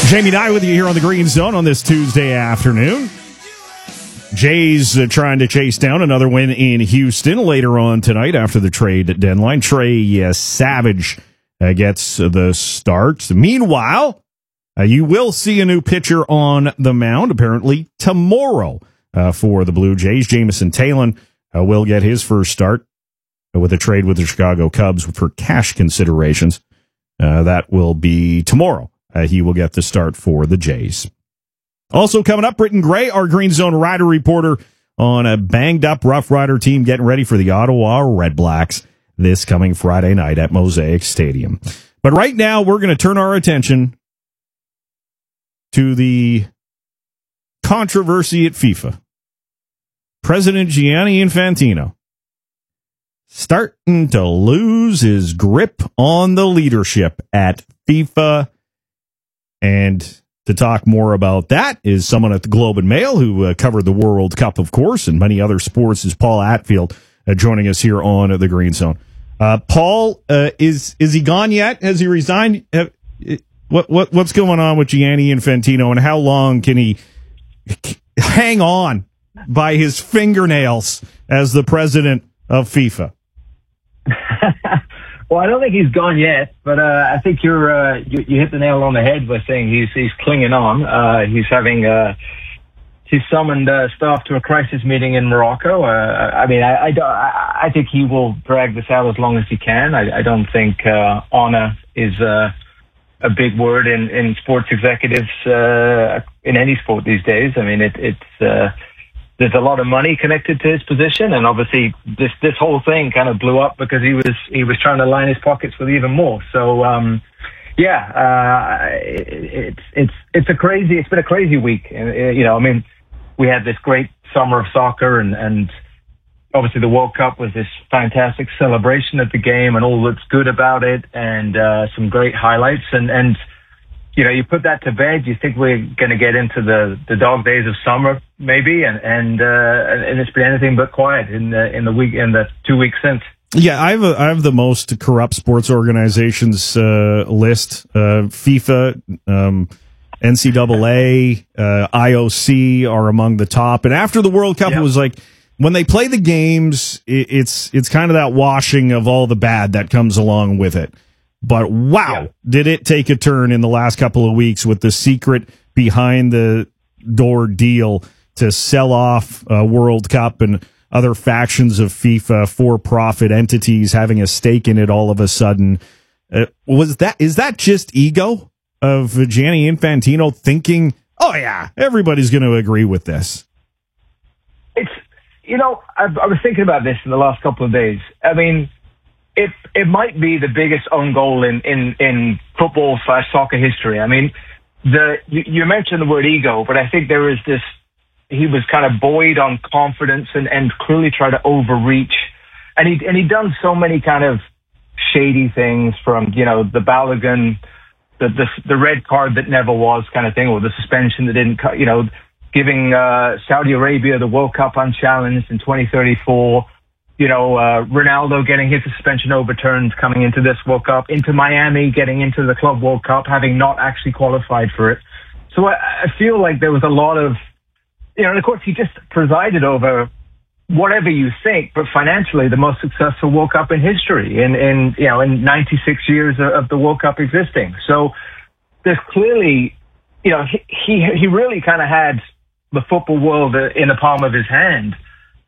Jamie Nye with you here on the Green Zone on this Tuesday afternoon. Jays trying to chase down another win in Houston later on tonight after the trade deadline. Trey Savage gets the start. Meanwhile, you will see a new pitcher on the mound apparently tomorrow for the Blue Jays. Jameson Taillon will get his first start with a trade with the Chicago Cubs for cash considerations. That will be tomorrow. He will get the start for the Jays. Also coming up, Britton Gray, our Green Zone Rider reporter, on a banged-up Rough Rider team getting ready for the Ottawa Redblacks this coming Friday night at Mosaic Stadium. But right now, we're going to turn our attention to the controversy at FIFA. President Gianni Infantino starting to lose his grip on the leadership at FIFA. And to talk more about that is someone at the Globe and Mail who covered the World Cup, of course, and many other sports, is Paul Atfield, joining us here on the Green Zone. Paul, is he gone yet? Has he resigned? What's going on with Gianni Infantino, and how long can he hang on by his fingernails as the president of FIFA? Well, I don't think he's gone yet, but I think you hit the nail on the head by saying he's clinging on. He's summoned staff to a crisis meeting in Morocco. I think he will drag this out as long as he can. I don't think honor is a big word in sports executives in any sport these days. I mean, there's a lot of money connected to his position, and obviously this whole thing kind of blew up because he was trying to line his pockets with even more. So it's been a crazy week. We had this great summer of soccer, and obviously the World Cup was this fantastic celebration of the game and all that's good about it, and some great highlights, and you put that to bed, you think we're going to get into the dog days of summer, maybe, and it's been anything but quiet in the 2 weeks since. Yeah, I have the most corrupt sports organizations list. FIFA, NCAA, IOC are among the top. And after the World Cup, It was like when they play the games, it's kind of that washing of all the bad that comes along with it. But wow, did it take a turn in the last couple of weeks with the secret behind the door deal to sell off World Cup and other factions of FIFA, for-profit entities having a stake in it all of a sudden. Is that just ego of Gianni Infantino thinking, oh yeah, everybody's going to agree with this? I was thinking about this in the last couple of days. I mean, it might be the biggest own goal in football/soccer history. I mean, you mentioned the word ego, but I think there is this. He was kind of buoyed on confidence and clearly tried to overreach, and he'd done so many kind of shady things, from the Balogun, the red card that never was kind of thing, or the suspension that didn't cut, giving Saudi Arabia the World Cup unchallenged in 2034. Ronaldo getting his suspension overturned coming into this World Cup, into Miami getting into the Club World Cup, having not actually qualified for it. So I feel like there was a lot of, and of course he just presided over, whatever you think, but financially the most successful World Cup in history in 96 years of the World Cup existing. So there's clearly, he really kind of had the football world in the palm of his hand.